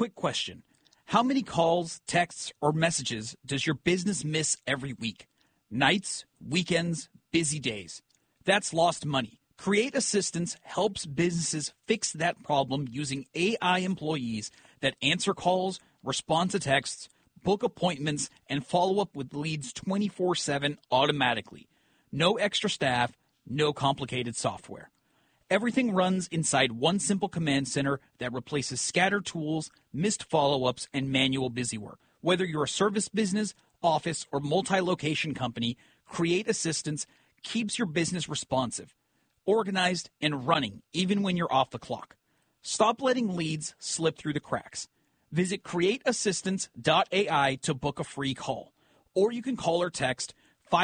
quick question. How many calls, texts, or messages does your business miss every week? Nights, weekends, busy days. That's lost money. Create Assistance helps businesses fix that problem using AI employees that answer calls, respond to texts, book appointments, and follow up with leads 24/7 automatically. No extra staff, no complicated software. Everything runs inside one simple command center that replaces scattered tools, missed follow-ups, and manual busywork. Whether you're a service business, office, or multi-location company, Create Assistance keeps your business responsive, organized, and running even when you're off the clock. Stop letting leads slip through the cracks. Visit createassistance.ai to book a free call. Or you can call or text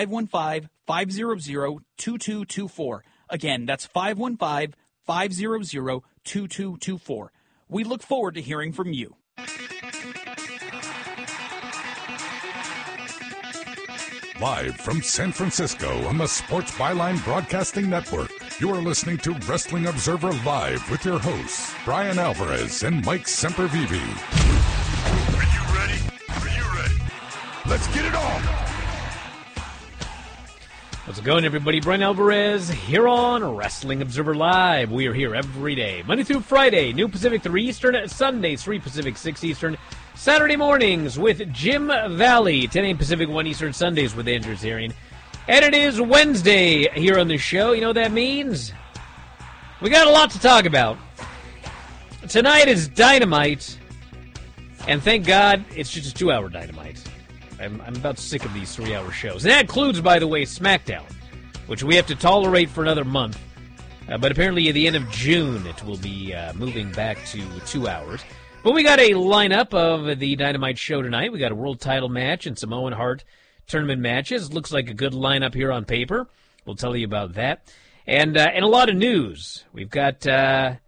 515-500-2224. Again, that's 515-500-2224. We look forward to hearing from you. Live from San Francisco on the Sports Byline Broadcasting Network, you are listening to Wrestling Observer Live with your hosts, Brian Alvarez and Mike Sempervive. Are you ready? Are you ready? Let's get it on! How's it going, everybody? Brian Alvarez here on Wrestling Observer Live. We are here every day, Monday through Friday, noon Pacific, 3 Eastern, Sundays, 3 Pacific, 6 Eastern, Saturday mornings with Jim Valley, 10 a.m. Pacific, 1 Eastern, Sundays with Andrew Zarian. And it is Wednesday here on the show. You know what that means? We got a lot to talk about. Tonight is Dynamite, and thank God it's just a 2-hour Dynamite. I'm about sick of these 3-hour shows. And that includes, by the way, SmackDown, which we have to tolerate for another month. But apparently at the end of June, it will be moving back to 2 hours. But we got a lineup of the Dynamite show tonight. We got a world title match and some Owen Hart tournament matches. Looks like a good lineup here on paper. We'll tell you about that. And a lot of news. We got 3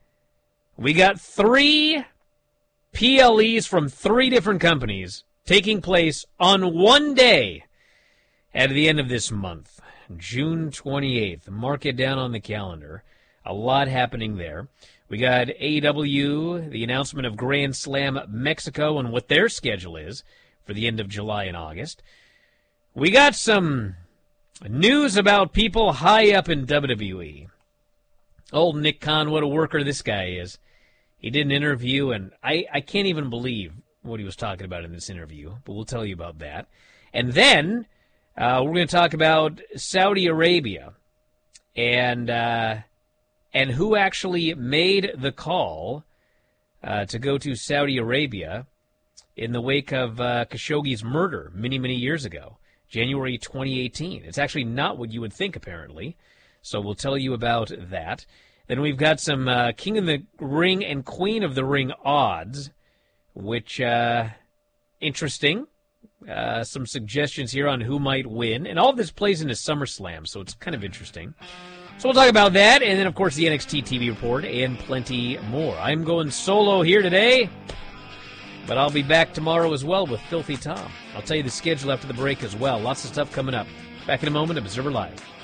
PLEs from 3 different companies taking place on one day at the end of this month, June 28th. Mark it down on the calendar. A lot happening there. We got AEW, the announcement of Grand Slam Mexico and what their schedule is for the end of July and August. We got some news about people high up in WWE. Old Nick Khan, what a worker this guy is. He did an interview, and I can't even believe what he was talking about in this interview, but we'll tell you about that. And then we're going to talk about Saudi Arabia and who actually made the call to go to Saudi Arabia in the wake of Khashoggi's murder many, many years ago, January 2018. It's actually not what you would think, apparently, so we'll tell you about that. Then we've got some King of the Ring and Queen of the Ring odds, which, interesting. Some suggestions here on who might win. And all of this plays into SummerSlam, so it's kind of interesting. So we'll talk about that, and then, of course, the NXT TV report, and plenty more. I'm going solo here today, but I'll be back tomorrow as well with Filthy Tom. I'll tell you the schedule after the break as well. Lots of stuff coming up. Back in a moment, Observer Live.